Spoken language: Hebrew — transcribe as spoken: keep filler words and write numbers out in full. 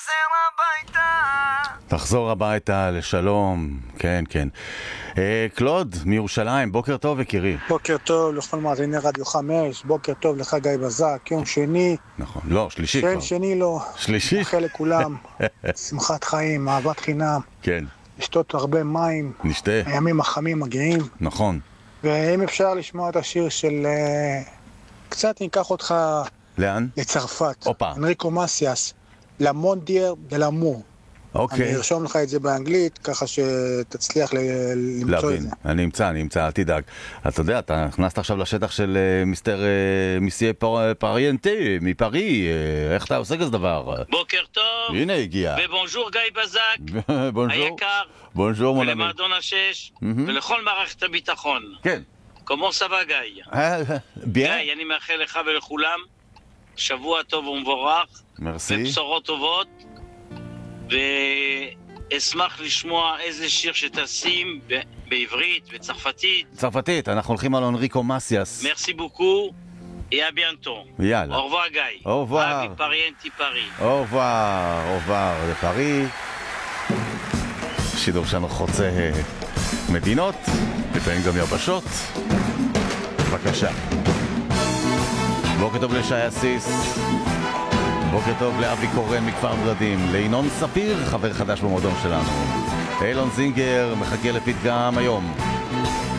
תחזור הביתה לשלום, כן, כן. אה, קלוד, מירושלים, בוקר טוב יקירי. בוקר טוב לכל מאזיני רדיו חמש, בוקר טוב לך גיא בזק, יום שני. נכון, לא, שלישי כן, כבר. שני לא. שלישי? מאחל לכולם, שמחת חיים, אהבת חינם. כן. לשתות הרבה מים. נשתה. הימים החמים מגיעים. נכון. ואם אפשר לשמוע את השיר של... קצת ניקח אותך... לאן? לצרפת. אופה. אנריקו מסיאס, למונדייר דלאמור. אוקיי. אני ארשום לך את זה באנגלית, ככה שתצליח למצוא את זה. אני אמצא, אני אמצא, אל תדאג. אתה יודע, אתה נכנסת עכשיו לשטח של מיסטר מיסיה פריינטי, מפרי, איך אתה עושה כזה דבר? בוקר טוב. הנה הגיע. ובונז'ור גיא בזק, בונז'ור. היקר. בונז'ור מונמי. ולמועדון השש, ולכל מערכת הביטחון. כן. כמו סבא גיא. גיא, אני מאחל לך ולכולם שבוע טוב ומבורך. מרסי. ובשורות טובות. ואשמח לשמוע איזה שיר שתשים בעברית וצרפתית. צרפתית, אנחנו הולכים על אנריקו מסיאס. מרסי בוקו, et à bientôt. יאללה. au revoir גיא. au revoir. אבי פריינטי פרי. au revoir, au revoir לפרי. שידור שלנו חוצה מדינות, לפעמים גם יבשות. בבקשה. בוקר טוב לשי אסיס. בוקר טוב לאבי קורן מכפר ורדים, לינון ספיר, חבר חדש במועדון שלנו. אילון זינגר מחכה לפתגם היום.